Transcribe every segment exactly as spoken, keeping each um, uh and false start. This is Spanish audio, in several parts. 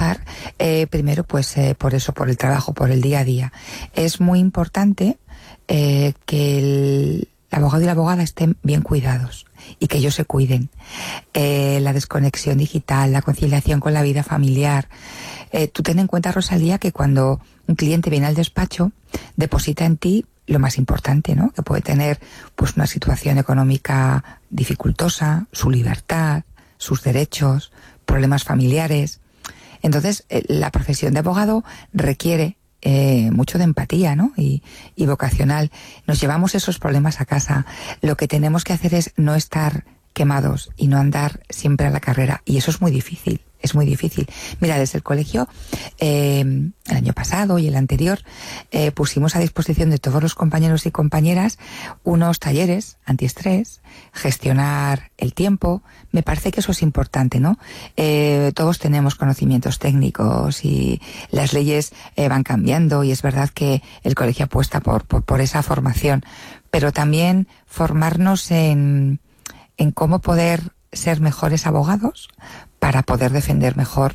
empezar, eh, primero pues eh, por eso, por el trabajo, por el día a día. Es muy importante eh, que el abogado y la abogada estén bien cuidados y que ellos se cuiden. Eh, la desconexión digital, la conciliación con la vida familiar. Eh, tú ten en cuenta, Rosalía, que cuando un cliente viene al despacho, deposita en ti lo más importante, ¿no? Que puede tener pues una situación económica dificultosa, su libertad, sus derechos, problemas familiares. Entonces, eh, la profesión de abogado requiere eh, mucho de empatía, ¿no? Y, y vocacional. Nos llevamos esos problemas a casa. Lo que tenemos que hacer es no estar quemados y no andar siempre a la carrera. Y eso es muy difícil. Es muy difícil. Mira, desde el colegio, eh, el año pasado y el anterior, eh, pusimos a disposición de todos los compañeros y compañeras unos talleres antiestrés, gestionar el tiempo. Me parece que eso es importante, ¿no? Eh, todos tenemos conocimientos técnicos y las leyes eh, van cambiando, y es verdad que el colegio apuesta por, por, por esa formación, pero también formarnos en, en cómo poder ser mejores abogados para poder defender mejor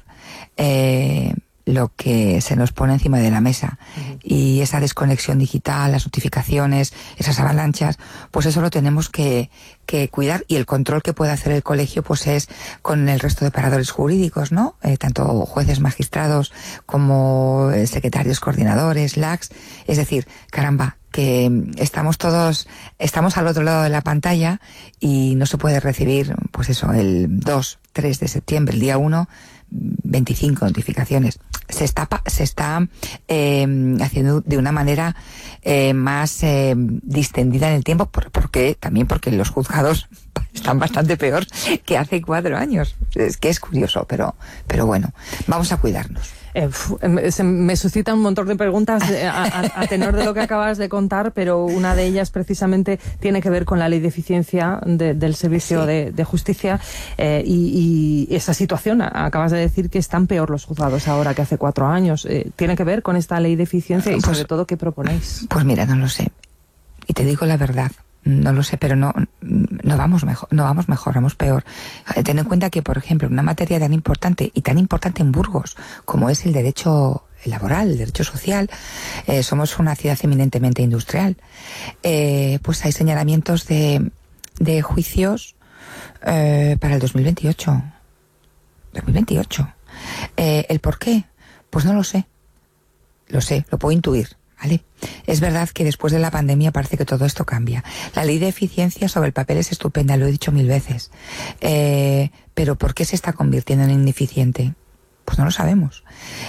eh, lo que se nos pone encima de la mesa. Uh-huh. Y esa desconexión digital, las notificaciones, esas avalanchas, pues eso lo tenemos que, que cuidar, y el control que puede hacer el colegio pues es con el resto de operadores jurídicos, ¿no? Eh, tanto jueces, magistrados, como eh, secretarios, coordinadores, L A Cs. Es decir, caramba, que estamos todos, estamos al otro lado de la pantalla y no se puede recibir, pues eso, el dos, tres de septiembre, el día uno, veinticinco notificaciones. Se está, se está eh, haciendo de una manera eh, más eh, distendida en el tiempo, por, porque también porque los juzgados están bastante peor que hace cuatro años. Es que es curioso, pero, pero bueno, vamos a cuidarnos. Eh, se me suscita un montón de preguntas a, a, a tenor de lo que acabas de contar, pero una de ellas precisamente tiene que ver con la ley de eficiencia de, del servicio sí. de, de justicia eh, y, y esa situación. Acabas de decir que están peor los juzgados ahora que hace cuatro años. Eh, ¿Tiene que ver con esta ley de eficiencia y pues, sobre todo qué proponéis? Pues mira, no lo sé. Y te digo la verdad. No lo sé, pero no, no vamos mejor, no vamos mejor, vamos peor. Ten en cuenta que, por ejemplo, una materia tan importante y tan importante en Burgos como es el derecho laboral, el derecho social, eh, somos una ciudad eminentemente industrial. Eh, pues hay señalamientos de, de juicios eh, para el dos mil veintiocho. dos mil veintiocho. Eh, ¿El por qué? Pues no lo sé. Lo sé, lo puedo intuir. ¿Vale? Es verdad que después de la pandemia parece que todo esto cambia. La ley de eficiencia sobre el papel es estupenda, lo he dicho mil veces. Eh, pero ¿por qué se está convirtiendo en ineficiente? Pues no lo sabemos.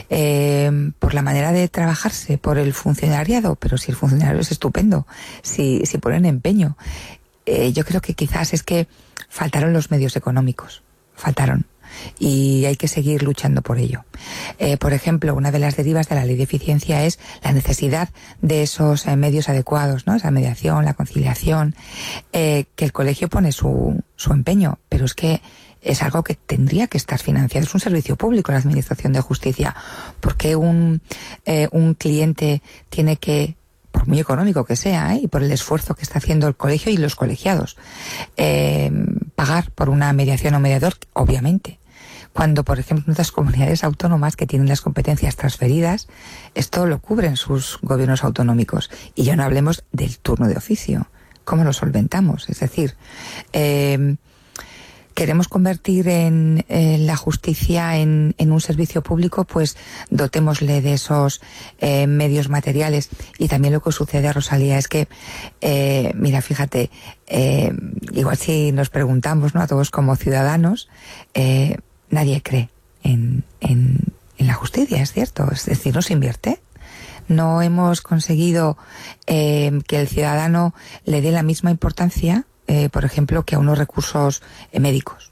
Eh, por la manera de trabajarse, por el funcionariado, pero si el funcionario es estupendo, si, si ponen empeño. Eh, yo creo que quizás es que faltaron los medios económicos, faltaron. Y hay que seguir luchando por ello. Eh, por ejemplo, una de las derivas de la ley de eficiencia es la necesidad de esos eh, medios adecuados, ¿no? Esa mediación, la conciliación, eh, que el colegio pone su, su empeño, pero es que es algo que tendría que estar financiado. Es un servicio público la administración de justicia. ¿Por qué un, eh, un cliente tiene que, por muy económico que sea, ¿eh? y por el esfuerzo que está haciendo el colegio y los colegiados, eh, pagar por una mediación o mediador? Obviamente. Cuando, por ejemplo, en otras comunidades autónomas que tienen las competencias transferidas, esto lo cubren sus gobiernos autonómicos. Y ya no hablemos del turno de oficio. ¿Cómo lo solventamos? Es decir, eh, queremos convertir en, en la justicia en, en un servicio público, pues dotémosle de esos eh, medios materiales. Y también lo que sucede, Rosalía, es que, eh, mira, fíjate, eh, igual si nos preguntamos, ¿no?, a todos como ciudadanos, eh, nadie cree en, en, en la justicia, es cierto. Es decir, no se invierte. No hemos conseguido eh, que el ciudadano le dé la misma importancia, eh, por ejemplo, que a unos recursos eh, médicos.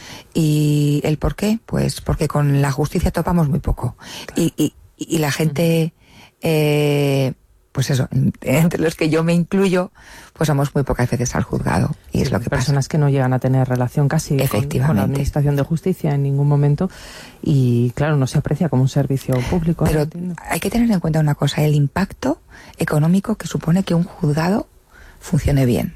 ¿Y el por qué? Pues porque con la justicia topamos muy poco. Y, y, y la gente, eh, pues eso, entre los que yo me incluyo, pues vamos muy pocas veces al juzgado. Y sí, es lo que personas pasa. que no llegan a tener relación casi con, con la administración de justicia en ningún momento. Y claro, no se aprecia como un servicio público. Pero hay que tener en cuenta una cosa, el impacto económico que supone que un juzgado funcione bien.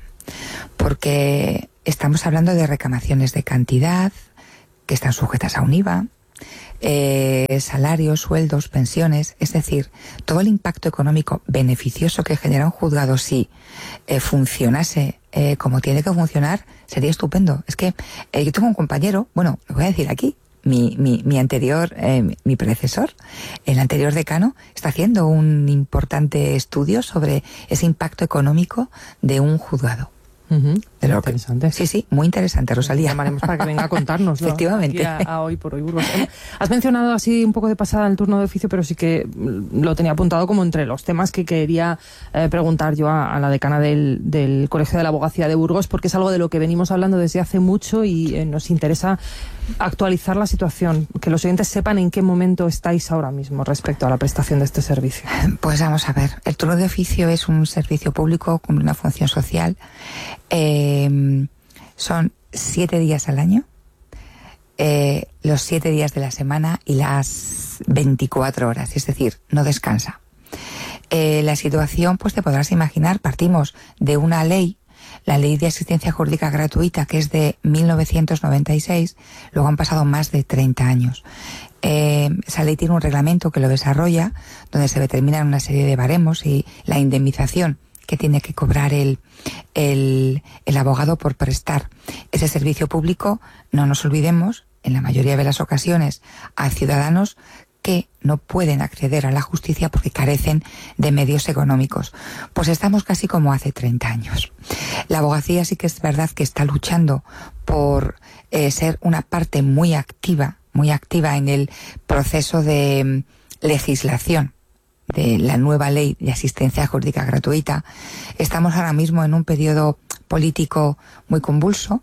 Porque estamos hablando de reclamaciones de cantidad que están sujetas a un I V A, eh, salarios, sueldos, pensiones, es decir, todo el impacto económico beneficioso que genera un juzgado si eh, funcionase eh, como tiene que funcionar, sería estupendo. Es que eh, yo tengo un compañero, bueno, lo voy a decir aquí, mi, mi, mi anterior, eh, mi predecesor, el anterior decano, está haciendo un importante estudio sobre ese impacto económico de un juzgado. Uh-huh. De lo interesante. Que, sí, sí, muy interesante, Rosalía. Llamaremos para que venga a contarnos. Efectivamente. A, a Hoy por Hoy Burgos. Has mencionado así un poco de pasada el turno de oficio, pero sí que lo tenía apuntado como entre los temas que quería eh, preguntar yo a, a la decana del, del Colegio de la Abogacía de Burgos, porque es algo de lo que venimos hablando desde hace mucho y eh, nos interesa actualizar la situación, que los oyentes sepan en qué momento estáis ahora mismo respecto a la prestación de este servicio. Pues vamos a ver, el turno de oficio es un servicio público con una función social. Eh, son siete días al año, eh, los siete días de la semana y las veinticuatro horas, es decir, no descansa. Eh, la situación, pues te podrás imaginar, partimos de una ley, la Ley de Asistencia Jurídica Gratuita, que es de mil novecientos noventa y seis, luego han pasado más de treinta años. Eh, esa ley tiene un reglamento que lo desarrolla, donde se determinan una serie de baremos y la indemnización que tiene que cobrar el, el, el abogado por prestar ese servicio público. No nos olvidemos, en la mayoría de las ocasiones, a ciudadanos que no pueden acceder a la justicia porque carecen de medios económicos. Pues estamos casi como hace treinta años. La abogacía sí que es verdad que está luchando por eh, ser una parte muy activa, muy activa en el proceso de legislación de la nueva Ley de Asistencia Jurídica Gratuita. Estamos ahora mismo en un periodo político muy convulso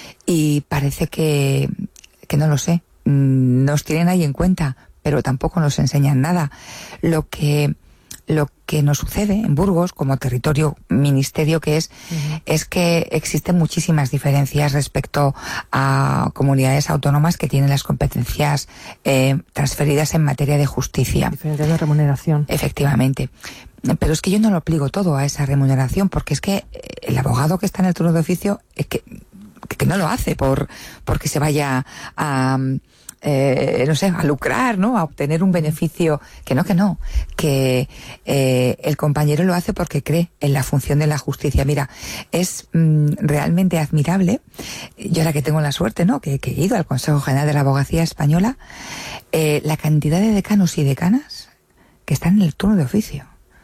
y parece que, que no lo sé, nos tienen ahí en cuenta, pero tampoco nos enseñan nada. Lo que, lo que nos sucede en Burgos, como territorio ministerio que es, uh-huh. es que existen muchísimas diferencias respecto a comunidades autónomas que tienen las competencias eh, transferidas en materia de justicia. Diferentes de remuneración. Efectivamente. Pero es que yo no lo pliego todo a esa remuneración, porque es que el abogado que está en el turno de oficio es que, que no lo hace por porque se vaya a... Eh, no sé, a lucrar, ¿no? A obtener un beneficio, que no, que no, que eh, el compañero lo hace porque cree en la función de la justicia. Mira, es mm, realmente admirable, yo ahora que tengo la suerte, ¿no? Que, que he ido al Consejo General de la Abogacía Española, eh, la cantidad de decanos y decanas que están en el turno de oficio.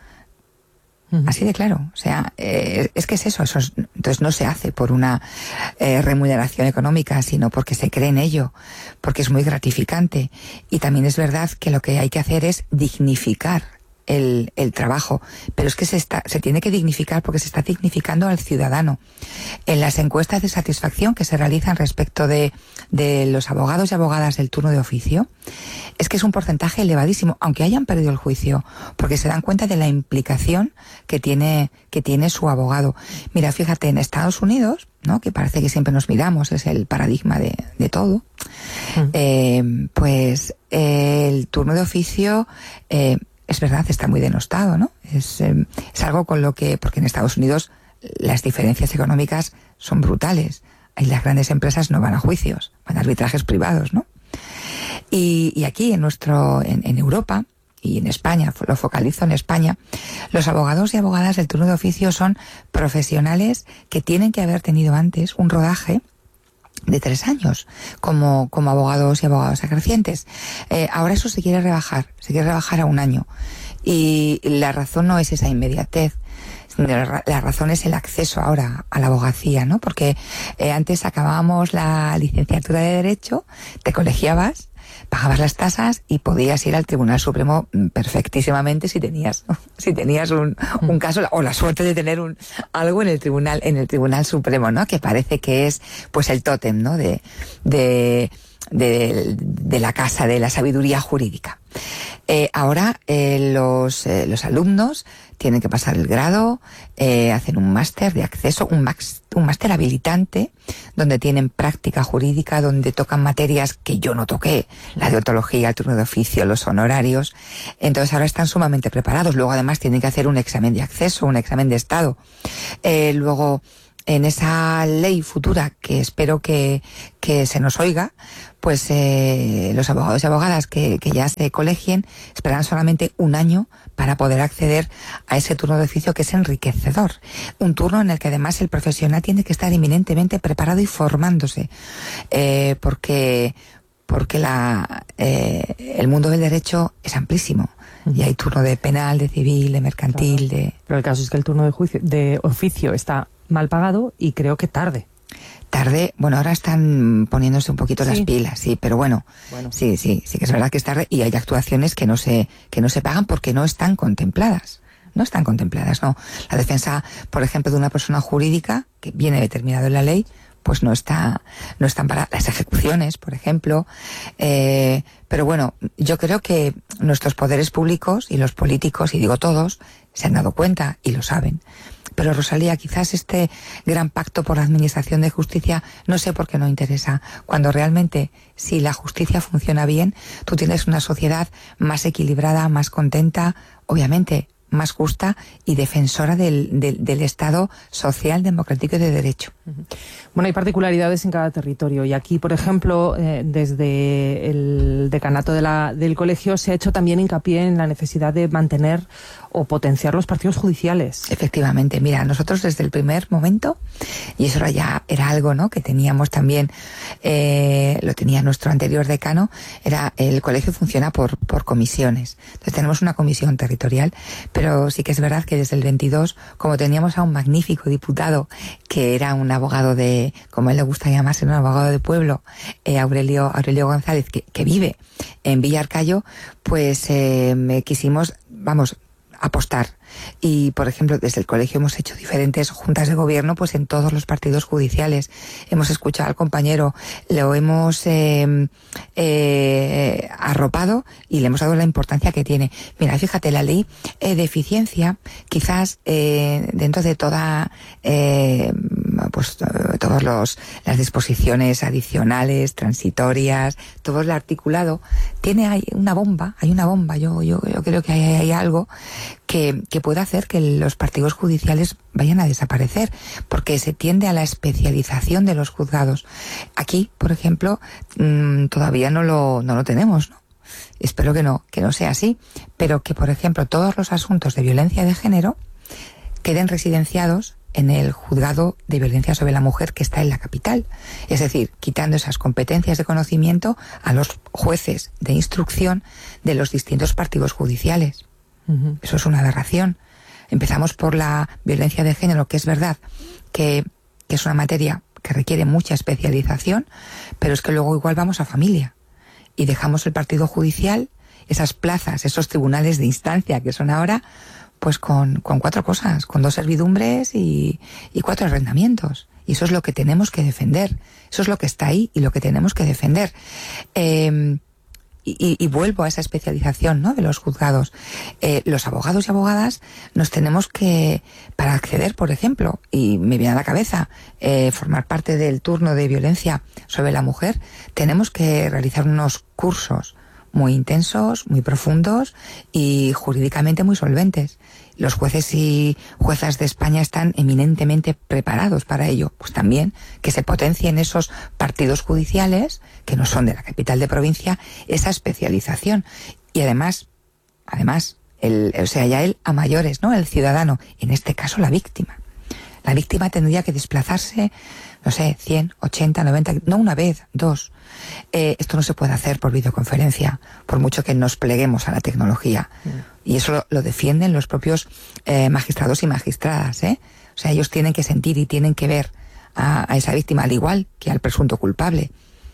Así de claro, o sea, eh, es que es eso, eso es, entonces no se hace por una eh, remuneración económica, sino porque se cree en ello, porque es muy gratificante. Y también es verdad que lo que hay que hacer es dignificar el, el trabajo, pero es que se está, se tiene que dignificar porque se está dignificando al ciudadano. En las encuestas de satisfacción que se realizan respecto de, de los abogados y abogadas del turno de oficio, es que es un porcentaje elevadísimo, aunque hayan perdido el juicio, porque se dan cuenta de la implicación que tiene, que tiene su abogado. Mira, fíjate, en Estados Unidos, ¿no? Que parece que siempre nos miramos, es el paradigma de, de todo, mm. eh, pues eh, el turno de oficio, eh, es verdad, está muy denostado, ¿no? Es, eh, es algo con lo que, porque en Estados Unidos las diferencias económicas son brutales. Ahí las grandes empresas no van a juicios, van a arbitrajes privados, ¿no? Y, y aquí en nuestro, en, en Europa y en España, lo focalizo en España, los abogados y abogadas del turno de oficio son profesionales que tienen que haber tenido antes un rodaje de tres años como, como abogados y abogadas acrecientes. Eh, ahora eso se quiere rebajar, se quiere rebajar a un año. Y la razón no es esa inmediatez, la razón es el acceso ahora a la abogacía, ¿no? Porque eh, antes acabábamos la licenciatura de Derecho, te colegiabas, pagabas las tasas y podías ir al Tribunal Supremo perfectísimamente si tenías si tenías un, un caso o la suerte de tener un algo en el Tribunal en el Tribunal Supremo, ¿no? Que parece que es pues el tótem, ¿no? De de de, de la casa de la sabiduría jurídica. Eh, ahora eh, los eh, los alumnos tienen que pasar el grado, eh, hacen un máster de acceso, un, max, un máster habilitante, donde tienen práctica jurídica, donde tocan materias que yo no toqué, la deontología, el turno de oficio, los honorarios. Entonces ahora están sumamente preparados. Luego además tienen que hacer un examen de acceso, un examen de estado. Eh, luego en esa ley futura que espero que, que se nos oiga, pues eh, los abogados y abogadas que, que ya se colegien esperarán solamente un año para poder acceder a ese turno de oficio, que es enriquecedor. Un turno en el que además el profesional tiene que estar eminentemente preparado y formándose, eh, porque porque la eh, el mundo del derecho es amplísimo. Y hay turno de penal, de civil, de mercantil, claro. de... Pero el caso es que el turno de juicio, de oficio está mal pagado y creo que tarde. Tarde, bueno, ahora están poniéndose un poquito sí. las pilas, sí, pero bueno, bueno, sí, sí, sí que es verdad que es tarde, y hay actuaciones que no se, que no se pagan porque no están contempladas. No están contempladas, no. La defensa, por ejemplo, de una persona jurídica, que viene determinado en la ley, pues no está, no están para las ejecuciones, por ejemplo. Eh, pero bueno, yo creo que nuestros poderes públicos y los políticos, y digo todos, se han dado cuenta y lo saben. Pero Rosalía, quizás este gran pacto por la administración de justicia, no sé por qué no interesa. Cuando realmente, si la justicia funciona bien, tú tienes una sociedad más equilibrada, más contenta, obviamente más justa y defensora del, del, del Estado social, democrático y de derecho. Bueno, hay particularidades en cada territorio, y aquí, por ejemplo, eh, desde el decanato de la, del colegio se ha hecho también hincapié en la necesidad de mantener o potenciar los partidos judiciales. Efectivamente, mira, nosotros desde el primer momento, y eso ya era algo, ¿no?, que teníamos también, eh, lo tenía nuestro anterior decano, era el colegio funciona por, por comisiones. Entonces tenemos una comisión territorial, pero sí que es verdad que desde el veintidós, como teníamos a un magnífico diputado que era un abogado de, como a él le gusta llamarse, un abogado de pueblo, eh, Aurelio, Aurelio González, que, que vive en Villarcayo, pues eh, quisimos, vamos, apostar. Y, por ejemplo, desde el colegio hemos hecho diferentes juntas de gobierno, pues en todos los partidos judiciales. Hemos escuchado al compañero, lo hemos eh, eh, arropado y le hemos dado la importancia que tiene. Mira, fíjate, la ley eh, de eficiencia, quizás eh, dentro de toda, eh, pues todos los las disposiciones adicionales, transitorias, todo el articulado, tiene ahí una bomba, hay una bomba. Yo, yo, yo creo que hay, hay algo que, que puede hacer que los partidos judiciales vayan a desaparecer, porque se tiende a la especialización de los juzgados. Aquí, por ejemplo, mmm, todavía no lo, no lo tenemos, ¿no? Espero que no, que no sea así, pero que, por ejemplo, todos los asuntos de violencia de género queden residenciados en el juzgado de violencia sobre la mujer que está en la capital. Es decir, quitando esas competencias de conocimiento a los jueces de instrucción de los distintos partidos judiciales. Uh-huh. Eso es una aberración. Empezamos por la violencia de género, que es verdad que, que es una materia que requiere mucha especialización, pero es que luego igual vamos a familia y dejamos el partido judicial, esas plazas, esos tribunales de instancia que son ahora, pues con, con cuatro cosas, con dos servidumbres y, y cuatro arrendamientos. Y eso es lo que tenemos que defender. Eso es lo que está ahí y lo que tenemos que defender. Eh, y, y vuelvo a esa especialización, ¿no?, de los juzgados. Eh, los abogados y abogadas nos tenemos que, para acceder, por ejemplo, y me viene a la cabeza, eh, formar parte del turno de violencia sobre la mujer, tenemos que realizar unos cursos muy intensos, muy profundos y jurídicamente muy solventes. Los jueces y juezas de España están eminentemente preparados para ello. Pues también que se potencien esos partidos judiciales, que no son de la capital de provincia, esa especialización. Y además, además, el, o sea, ya él a mayores, ¿no?, el ciudadano, en este caso la víctima. La víctima tendría que desplazarse, no sé, cien, ochenta, noventa, no una vez, dos. Eh, esto no se puede hacer por videoconferencia, por mucho que nos pleguemos a la tecnología. Mm. Y eso lo, lo defienden los propios eh, magistrados y magistradas, ¿eh? O sea, ellos tienen que sentir y tienen que ver a, a esa víctima, al igual que al presunto culpable.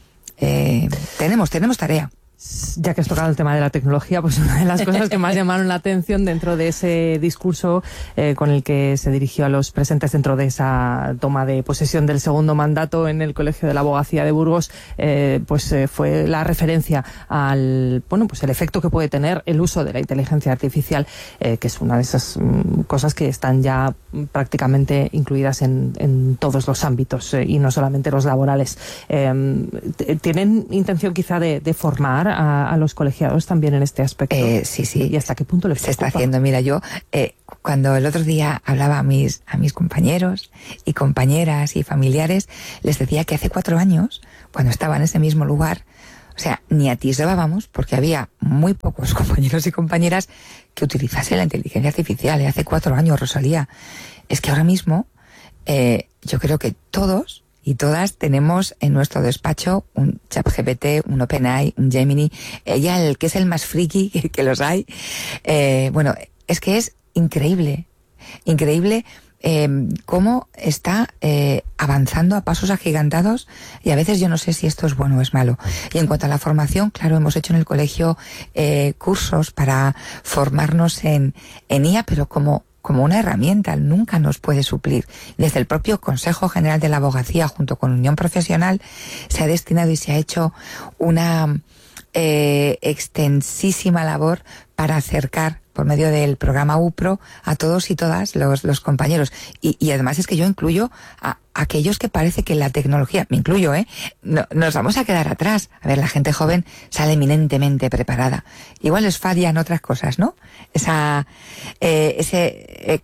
Eh, tenemos, tenemos tarea. Ya que has tocado el tema de la tecnología, pues una de las cosas que más llamaron la atención dentro de ese discurso eh, con el que se dirigió a los presentes dentro de esa toma de posesión del segundo mandato en el Colegio de la Abogacía de Burgos, eh, pues eh, fue la referencia al, bueno, pues el efecto que puede tener el uso de la inteligencia artificial, eh, que es una de esas mm, cosas que están ya prácticamente incluidas en, en todos los ámbitos eh, y no solamente los laborales. Eh, ¿Tienen intención quizá de, de formar a, a los colegiados también en este aspecto? Eh, sí, sí. ¿Y hasta qué punto les preocupa? Se está haciendo. Mira, yo eh, cuando el otro día hablaba a mis, a mis compañeros y compañeras y familiares, les decía que hace cuatro años, cuando estaba en ese mismo lugar, o sea, ni atisbábamos, porque había muy pocos compañeros y compañeras que utilizasen la inteligencia artificial. ¿eh? Hace cuatro años, Rosalía. Es que ahora mismo, eh, yo creo que todos y todas tenemos en nuestro despacho un ChatGPT, un OpenAI, un Gemini, ella el que es el más friki que, que los hay. Eh, bueno, es que es increíble, increíble eh, cómo está eh, avanzando a pasos agigantados, y a veces yo no sé si esto es bueno o es malo. Y en cuanto a la formación, claro, hemos hecho en el colegio eh, cursos para formarnos en, en I A, pero como como una herramienta, nunca nos puede suplir. Desde el propio Consejo General de la Abogacía, junto con Unión Profesional, se ha destinado y se ha hecho una eh, extensísima labor para acercar, por medio del programa U P R O, a todos y todas los, los compañeros. Y, y además es que yo incluyo a, a aquellos que parece que la tecnología, me incluyo, ¿eh? No, nos vamos a quedar atrás. A ver, la gente joven sale eminentemente preparada. Igual les fallan otras cosas, ¿no? Esa, eh, ese, eh,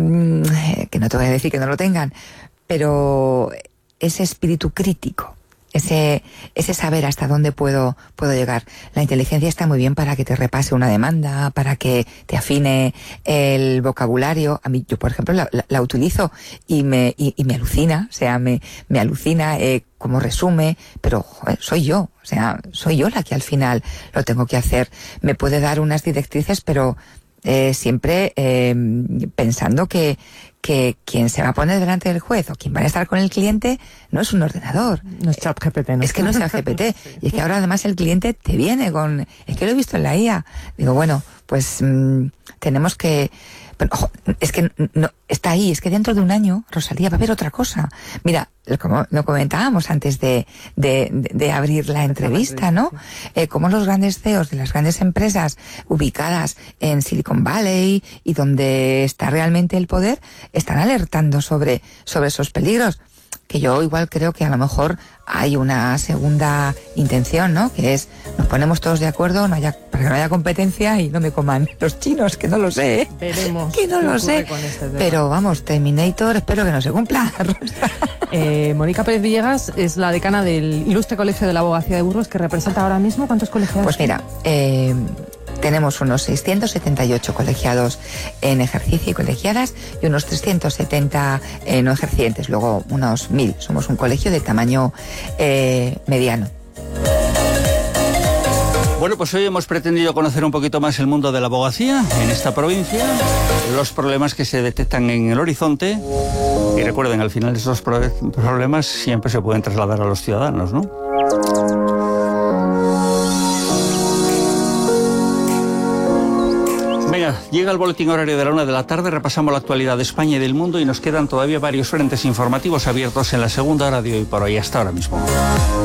que no te voy a decir que no lo tengan, pero ese espíritu crítico. Ese, ese saber hasta dónde puedo, puedo llegar. La inteligencia está muy bien para que te repase una demanda, para que te afine el vocabulario. A mí, yo por ejemplo, la, la, la utilizo y me, y, y me alucina, o sea, me, me alucina eh, como resume, pero joder, soy yo, o sea, soy yo la que al final lo tengo que hacer. Me puede dar unas directrices, pero eh, siempre eh, pensando que que quien se va a poner delante del juez o quien va a estar con el cliente no es un ordenador. No es ChatGPT, ¿no? Es que no es ChatGPT. Sí. Y es que ahora además el cliente te viene con... Es que lo he visto en la I A. Digo, bueno, pues mmm, tenemos que... Pero, ojo, es que no, está ahí, es que dentro de un año, Rosalía, va a haber otra cosa. Mira, como lo comentábamos antes de, de, de, de abrir la entrevista, ¿no? Eh, como los grandes C E Os de las grandes empresas ubicadas en Silicon Valley y donde está realmente el poder, están alertando sobre, sobre esos peligros. Que yo igual creo que a lo mejor hay una segunda intención, ¿no? Que es, nos ponemos todos de acuerdo, no haya, para que no haya competencia y no me coman los chinos, que no lo sé, ¿eh? Veremos. Que no lo sé. Este Pero vamos, Terminator, espero que no se cumpla. eh, Mónica Pérez Villegas es la decana del Ilustre Colegio de la Abogacía de Burgos, que representa ahora mismo, ¿cuántos colegiados? Pues mira, eh... tenemos unos seiscientos setenta y ocho colegiados en ejercicio y colegiadas y unos trescientos setenta eh, no ejercientes, luego unos mil. Somos un colegio de tamaño eh, mediano. Bueno, pues hoy hemos pretendido conocer un poquito más el mundo de la abogacía en esta provincia, los problemas que se detectan en el horizonte y recuerden, al final esos problemas siempre se pueden trasladar a los ciudadanos, ¿no? Venga, llega el boletín horario de la una de la tarde, repasamos la actualidad de España y del mundo y nos quedan todavía varios frentes informativos abiertos en la segunda hora de hoy por hoy, hasta ahora mismo.